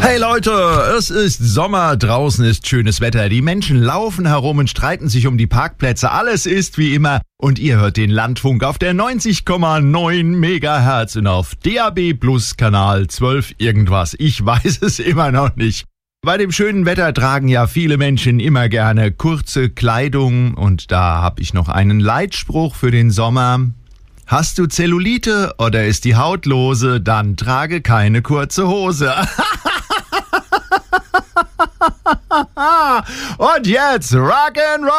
Hey Leute, es ist Sommer, draußen ist schönes Wetter, die Menschen laufen herum und streiten sich um die Parkplätze, alles ist wie immer und ihr hört den Landfunk auf der 90,9 Megahertz und auf DAB Plus Kanal 12 irgendwas, ich weiß es immer noch nicht. Bei dem schönen Wetter tragen ja viele Menschen immer gerne kurze Kleidung und da habe ich noch einen Leitspruch für den Sommer. Hast du Zellulite oder ist die Haut lose, dann trage keine kurze Hose. Und jetzt Rock'n'Roll!